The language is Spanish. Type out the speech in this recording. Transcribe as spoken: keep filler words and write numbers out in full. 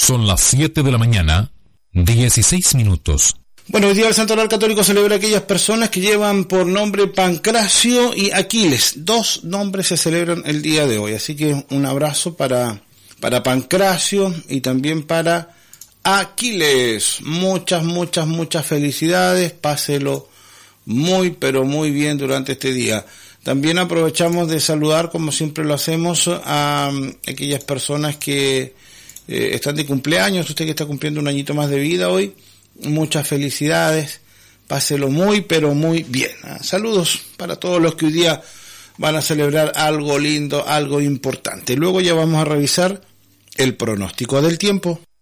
Son las siete de la mañana, dieciséis minutos. Bueno, hoy día el Santo Oral Católico celebra a aquellas personas que llevan por nombre Pancracio y Aquiles. Dos nombres se celebran el día de hoy, así que un abrazo para, para Pancracio y también para Aquiles. Muchas, muchas, muchas felicidades, páselo muy, pero muy bien durante este día. También aprovechamos de saludar, como siempre lo hacemos, a aquellas personas que eh, están de cumpleaños. Usted que está cumpliendo un añito más de vida hoy, muchas felicidades, páselo muy, pero muy bien. Saludos para todos los que hoy día van a celebrar algo lindo, algo importante. Luego ya vamos a revisar el pronóstico del tiempo.